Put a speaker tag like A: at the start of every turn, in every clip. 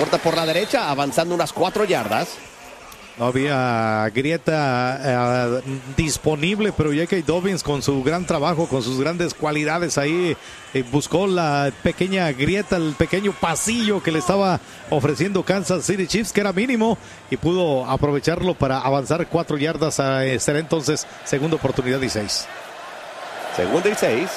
A: corta por la derecha, avanzando unas 4 yardas.
B: No había grieta disponible, pero J.K. Dobbins con su gran trabajo, con sus grandes cualidades ahí, buscó la pequeña grieta, el pequeño pasillo que le estaba ofreciendo Kansas City Chiefs, que era mínimo, y pudo aprovecharlo para avanzar 4 yardas. Será entonces segunda oportunidad y 6.
A: Segunda y 6.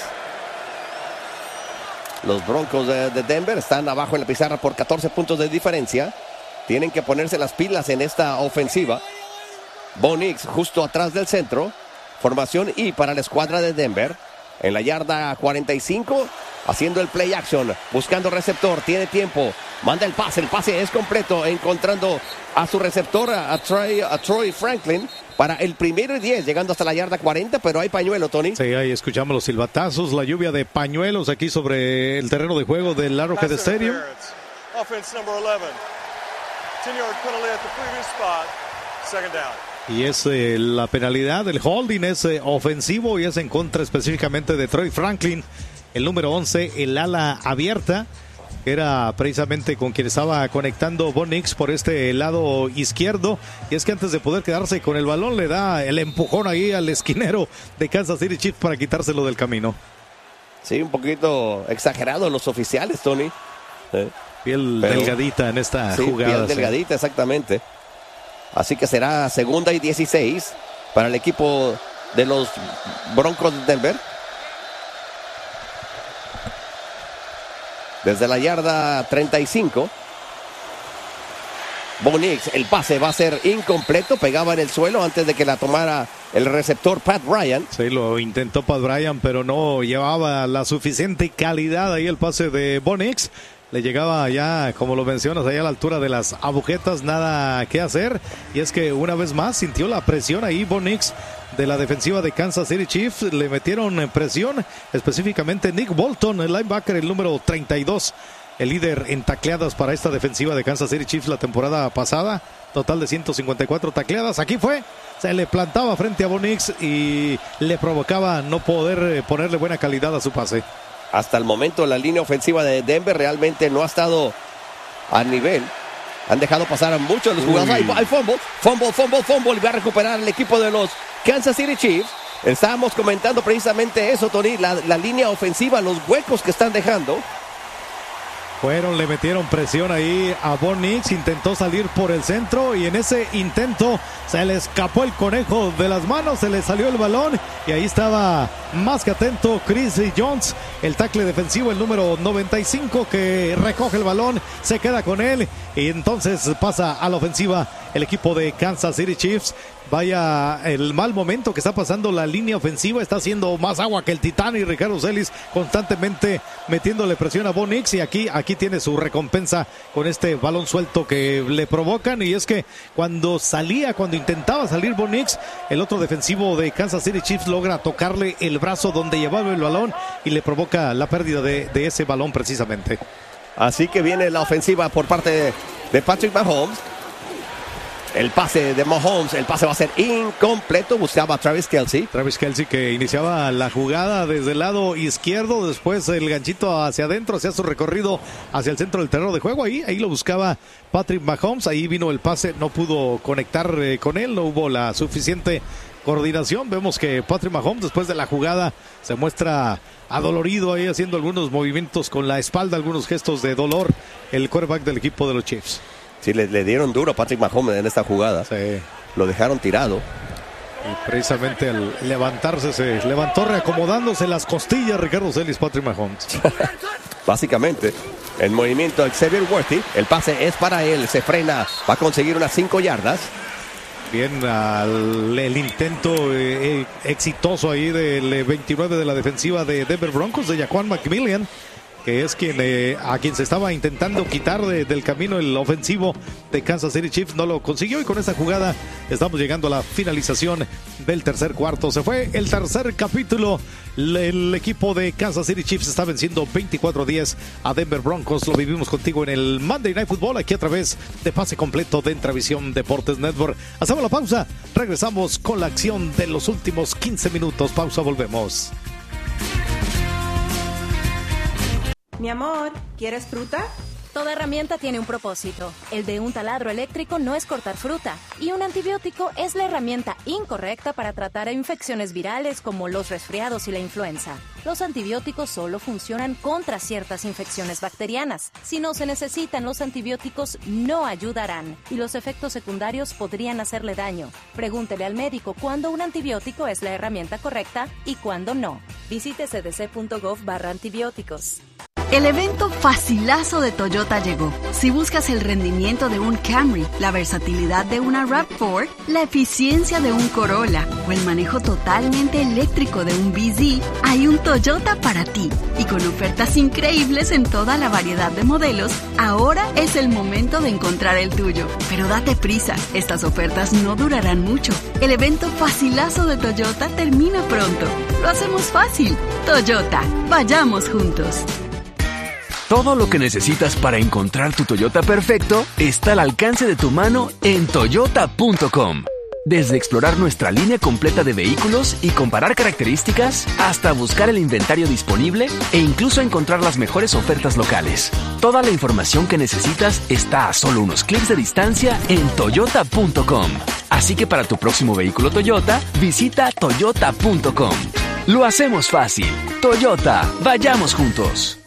A: Los Broncos de Denver están abajo en la pizarra por 14 puntos de diferencia. Tienen que ponerse las pilas en esta ofensiva. Bo Nix justo atrás del centro. Formación I para la escuadra de Denver. En la yarda 45, haciendo el play action, buscando receptor, tiene tiempo, manda el pase es completo, encontrando a su receptor, a Troy Franklin, para el 1º y 10, llegando hasta la yarda 40, pero hay pañuelo, Tony.
B: Sí, ahí escuchamos los silbatazos, la lluvia de pañuelos aquí sobre el terreno de juego del Arrowhead Stadium.
C: Offense number 11. 10-yard penalty at the previous spot. Second down.
B: Y es la penalidad, el holding es ofensivo y es en contra específicamente de Troy Franklin, el número 11, el ala abierta. Era precisamente con quien estaba conectando Bo Nix por este lado izquierdo. Y es que antes de poder quedarse con el balón, le da el empujón ahí al esquinero de Kansas City Chiefs para quitárselo del camino.
A: Sí, un poquito exagerado los oficiales, Tony.
B: Piel delgadita en esta jugada.
A: Piel delgadita, exactamente. Así que será segunda y 16 para el equipo de los Broncos de Denver. Desde la yarda 35. Bo Nix, el pase va a ser incompleto, pegaba en el suelo antes de que la tomara el receptor Pat Bryant.
B: Sí, lo intentó Pat Bryant, pero no llevaba la suficiente calidad ahí el pase de Bo Nix. Le llegaba ya, como lo mencionas, allá a la altura de las agujetas, nada que hacer. Y es que una vez más sintió la presión ahí Bo Nix de la defensiva de Kansas City Chiefs. Le metieron presión, específicamente Nick Bolton, el linebacker, el número 32. El líder en tacleadas para esta defensiva de Kansas City Chiefs la temporada pasada. Total de 154 tacleadas. Aquí se le plantaba frente a Bo Nix y le provocaba no poder ponerle buena calidad a su pase.
A: Hasta el momento la línea ofensiva de Denver realmente no ha estado a nivel. Han dejado pasar a muchos de los jugadores. Hay fumble. Y va a recuperar el equipo de los Kansas City Chiefs. Estábamos comentando precisamente eso, Tony. La línea ofensiva, los huecos que están dejando.
B: Le metieron presión ahí a Bo Nix, intentó salir por el centro y en ese intento se le escapó el conejo de las manos, se le salió el balón y ahí estaba más que atento Chris Jones, el tackle defensivo, el número 95, que recoge el balón, se queda con él y entonces pasa a la ofensiva el equipo de Kansas City Chiefs. Vaya el mal momento que está pasando la línea ofensiva, está haciendo más agua que el Titán y Ricardo Celis constantemente metiéndole presión a Bo Nix y aquí tiene su recompensa con este balón suelto que le provocan. Y es que cuando intentaba salir Bo Nix, el otro defensivo de Kansas City Chiefs logra tocarle el brazo donde llevaba el balón y le provoca la pérdida de ese balón precisamente.
A: Así que viene la ofensiva por parte de Patrick Mahomes. El pase de Mahomes, el pase va a ser incompleto, buscaba a Travis Kelce.
B: Travis Kelce, que iniciaba la jugada desde el lado izquierdo, después el ganchito hacia adentro, hacía su recorrido hacia el centro del terreno de juego, ahí lo buscaba Patrick Mahomes, ahí vino el pase, no pudo conectar con él, no hubo la suficiente coordinación. Vemos que Patrick Mahomes después de la jugada se muestra adolorido ahí haciendo algunos movimientos con la espalda, algunos gestos de dolor, el quarterback del equipo de los Chiefs.
A: Sí, le dieron duro a Patrick Mahomes en esta jugada.
B: Sí.
A: Lo dejaron tirado.
B: Y precisamente al levantarse, se levantó reacomodándose las costillas Ricardo Celis, Patrick Mahomes.
A: Básicamente, el movimiento de Xavier Worthy, el pase es para él, se frena, va a conseguir unas 5 yardas.
B: Bien, el intento exitoso ahí del 29 de la defensiva de Denver Broncos, de Jaquan McMillian, que es a quien se estaba intentando quitar del camino el ofensivo de Kansas City Chiefs. No lo consiguió y con esta jugada estamos llegando a la finalización del tercer cuarto. Se fue el tercer capítulo. El equipo de Kansas City Chiefs está venciendo 24-10 a Denver Broncos. Lo vivimos contigo en el Monday Night Football, aquí a través de Pase Completo de Entravisión Deportes Network. Hacemos la pausa, regresamos con la acción de los últimos 15 minutos. Pausa, volvemos.
D: Mi amor, ¿quieres fruta? Toda herramienta tiene un propósito. El de un taladro eléctrico no es cortar fruta. Y un antibiótico es la herramienta incorrecta para tratar infecciones virales como los resfriados y la influenza. Los antibióticos solo funcionan contra ciertas infecciones bacterianas. Si no se necesitan, los antibióticos no ayudarán. Y los efectos secundarios podrían hacerle daño. Pregúntele al médico cuándo un antibiótico es la herramienta correcta y cuándo no. Visite cdc.gov/antibióticos.
E: El evento facilazo de Toyota llegó. Si buscas el rendimiento de un Camry, la versatilidad de una RAV4, la eficiencia de un Corolla o el manejo totalmente eléctrico de un BZ, hay un Toyota para ti. Y con ofertas increíbles en toda la variedad de modelos, ahora es el momento de encontrar el tuyo. Pero date prisa, estas ofertas no durarán mucho. El evento facilazo de Toyota termina pronto. Lo hacemos fácil. Toyota, vayamos juntos.
F: Todo lo que necesitas para encontrar tu Toyota perfecto está al alcance de tu mano en Toyota.com. Desde explorar nuestra línea completa de vehículos y comparar características, hasta buscar el inventario disponible e incluso encontrar las mejores ofertas locales. Toda la información que necesitas está a solo unos clics de distancia en Toyota.com. Así que para tu próximo vehículo Toyota, visita Toyota.com. Lo hacemos fácil. Toyota, vayamos juntos.